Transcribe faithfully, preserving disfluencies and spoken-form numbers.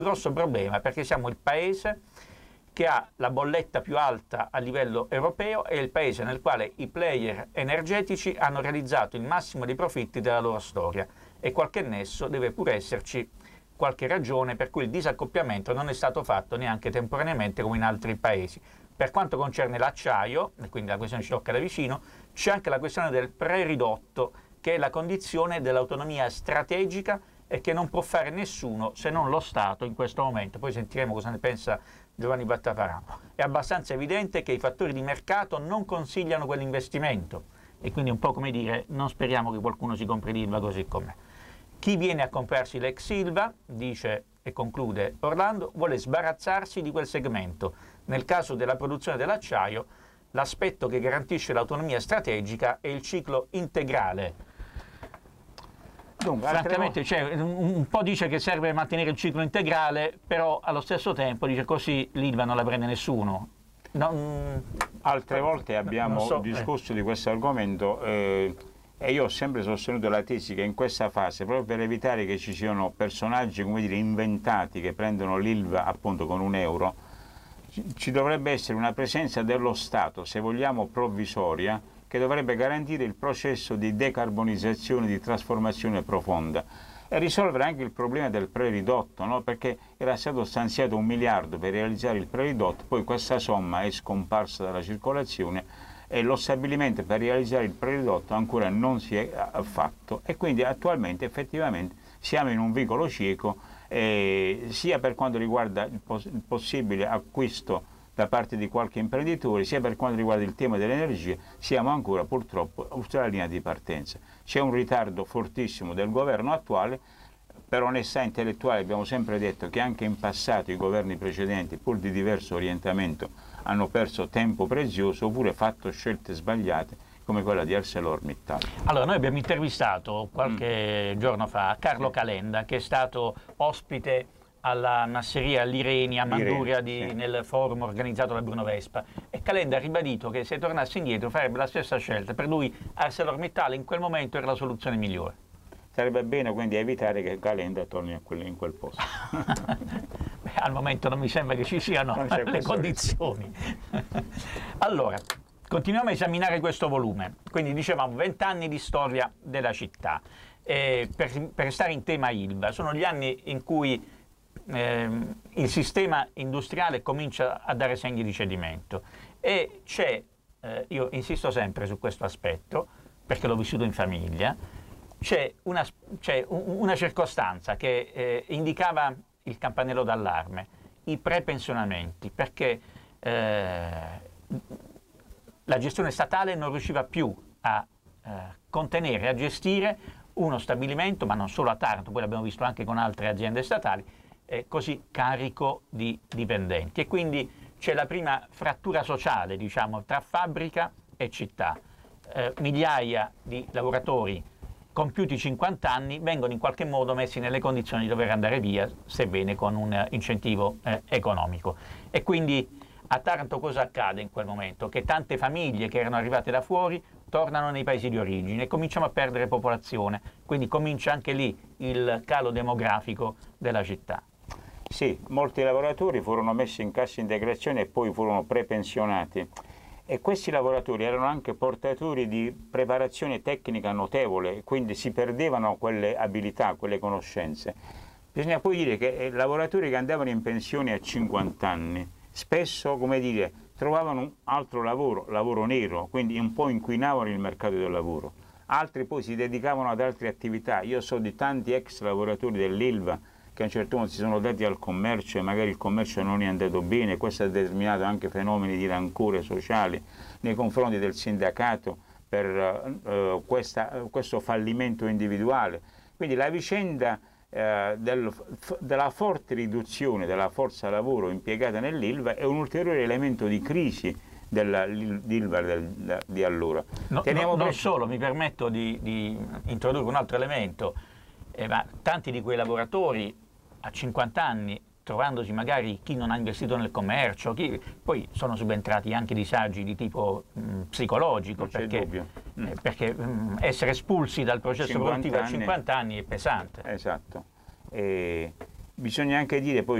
grosso problema perché siamo il paese che ha la bolletta più alta a livello europeo e il paese nel quale i player energetici hanno realizzato il massimo dei profitti della loro storia, e qualche nesso deve pure esserci, qualche ragione per cui il disaccoppiamento non è stato fatto neanche temporaneamente come in altri paesi. Per quanto concerne l'acciaio, e quindi la questione ci tocca da vicino, c'è anche la questione del preridotto, che è la condizione dell'autonomia strategica e che non può fare nessuno se non lo Stato in questo momento. Poi sentiremo cosa ne pensa Giovanni Battafarano. È abbastanza evidente che i fattori di mercato non consigliano quell'investimento e quindi un po' come dire, non speriamo che qualcuno si compri l'Ilva così com'è. Chi viene a comprarsi l'ex Ilva, dice e conclude Orlando, vuole sbarazzarsi di quel segmento. Nel caso della produzione dell'acciaio, l'aspetto che garantisce l'autonomia strategica è il ciclo integrale. Dunque, francamente, cioè, un, un po' dice che serve mantenere il ciclo integrale, però allo stesso tempo dice così l'Ilva non la prende nessuno. Non, Altre volte abbiamo so, discusso eh. di questo argomento eh, e io ho sempre sostenuto la tesi che in questa fase, proprio per evitare che ci siano personaggi, come dire, inventati che prendono l'Ilva appunto con un euro, ci, ci dovrebbe essere una presenza dello Stato, se vogliamo provvisoria, che dovrebbe garantire il processo di decarbonizzazione, di trasformazione profonda e risolvere anche il problema del preridotto, no? Perché era stato stanziato un miliardo per realizzare il preridotto, poi questa somma è scomparsa dalla circolazione e lo stabilimento per realizzare il preridotto ancora non si è fatto e quindi attualmente effettivamente siamo in un vicolo cieco eh, sia per quanto riguarda il, pos il possibile acquisto da parte di qualche imprenditore, sia per quanto riguarda il tema dell'energia, siamo ancora purtroppo sulla linea di partenza. C'è un ritardo fortissimo del governo attuale, per onestà intellettuale abbiamo sempre detto che anche in passato i governi precedenti, pur di diverso orientamento, hanno perso tempo prezioso oppure fatto scelte sbagliate come quella di ArcelorMittal. Allora, noi abbiamo intervistato qualche mm. giorno fa Carlo sì. Calenda, che è stato ospite alla masseria Lireni a Manduria di, sì. nel forum organizzato da Bruno Vespa, e Calenda ha ribadito che se tornasse indietro farebbe la stessa scelta. Per lui ArcelorMittal in quel momento era la soluzione migliore. Sarebbe bene quindi evitare che Calenda torni a quel, in quel posto. Beh, al momento non mi sembra che ci siano le condizioni. Allora, continuiamo a esaminare questo volume. Quindi dicevamo vent'anni di storia della città. E per, per stare in tema Ilva, sono gli anni in cui Eh, il sistema industriale comincia a dare segni di cedimento e c'è, eh, io insisto sempre su questo aspetto perché l'ho vissuto in famiglia, c'è una, una circostanza che eh, indicava il campanello d'allarme, i prepensionamenti, perché eh, la gestione statale non riusciva più a eh, contenere, a gestire uno stabilimento, ma non solo a Taranto, poi l'abbiamo visto anche con altre aziende statali, eh, così carico di dipendenti. E quindi c'è la prima frattura sociale, diciamo, tra fabbrica e città. Eh, migliaia di lavoratori compiuti cinquanta anni vengono in qualche modo messi nelle condizioni di dover andare via, sebbene con un incentivo eh, economico. E quindi a Taranto cosa accade in quel momento? Che tante famiglie che erano arrivate da fuori tornano nei paesi di origine e cominciamo a perdere popolazione, quindi comincia anche lì il calo demografico della città. Sì, molti lavoratori furono messi in cassa integrazione e poi furono prepensionati. E questi lavoratori erano anche portatori di preparazione tecnica notevole, quindi si perdevano quelle abilità, quelle conoscenze. Bisogna poi dire che i lavoratori che andavano in pensione a cinquanta anni, spesso, come dire, trovavano un altro lavoro, lavoro nero, quindi un po' inquinavano il mercato del lavoro. Altri poi si dedicavano ad altre attività. Io so di tanti ex lavoratori dell'Ilva che a un certo punto si sono dati al commercio e magari il commercio non è andato bene, questo ha determinato anche fenomeni di rancore sociali nei confronti del sindacato per uh, questa, uh, questo fallimento individuale. Quindi la vicenda uh, del, della forte riduzione della forza lavoro impiegata nell'Ilva è un ulteriore elemento di crisi dell'Ilva di allora. No, no, non solo, mi permetto di, di introdurre un altro elemento. Eh, ma tanti di quei lavoratori a cinquanta anni, trovandosi magari chi non ha investito nel commercio, chi, poi sono subentrati anche disagi di tipo mh, psicologico, perché, mm. eh, perché mh, essere espulsi dal processo produttivo a cinquanta anni è pesante. Esatto. E bisogna anche dire poi